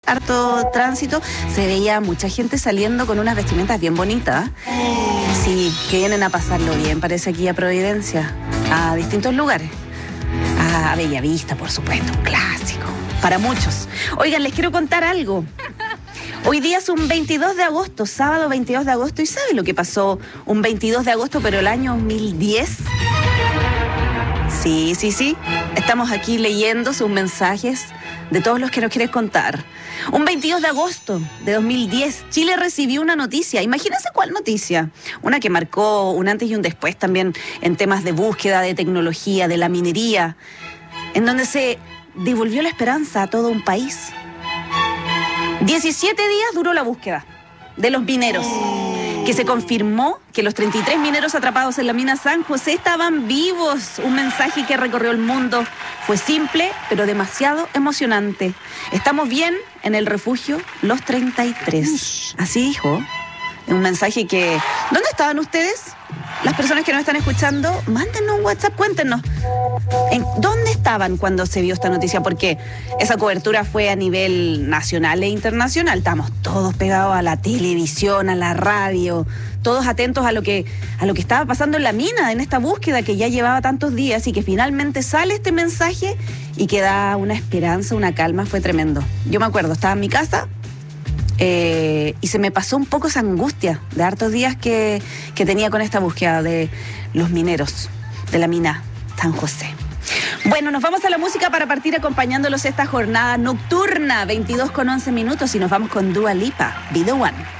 harto tránsito. Se veía mucha gente saliendo con unas vestimentas bien bonitas. Sí, que vienen a pasarlo bien, parece aquí a Providencia, a distintos lugares. A Bellavista, por supuesto, un clásico, para muchos. Oigan, les quiero contar algo. Hoy día es un 22 de agosto, sábado 22 de agosto, ¿y sabe lo que pasó un 22 de agosto, pero el año 2010? Sí. Estamos aquí leyendo sus mensajes de todos los que nos quieren contar. Un 22 de agosto de 2010, Chile recibió una noticia. Imagínense cuál noticia. Una que marcó un antes y un después también en temas de búsqueda, de tecnología, de la minería, en donde se devolvió la esperanza a todo un país. 17 días duró la búsqueda de los mineros, que se confirmó que los 33 mineros atrapados en la mina San José estaban vivos. Un mensaje que recorrió el mundo. Fue simple, pero demasiado emocionante. Estamos bien en el refugio Los 33. Así dijo. Un mensaje que... ¿Dónde estaban ustedes? Las personas que nos están escuchando, mándenos un WhatsApp, cuéntenos. ¿Dónde estaban cuando se vio esta noticia? Porque esa cobertura fue a nivel nacional e internacional. Estamos todos pegados a la televisión, a la radio, todos atentos a lo que estaba pasando en la mina, en esta búsqueda que ya llevaba tantos días y que finalmente sale este mensaje y que da una esperanza, una calma. Fue tremendo. Yo me acuerdo, estaba en mi casa y se me pasó un poco esa angustia de hartos días que tenía con esta búsqueda de los mineros de la mina San José. Bueno, nos vamos a la música para partir acompañándolos esta jornada nocturna, 22:11 minutos, y nos vamos con Dua Lipa, Be The One.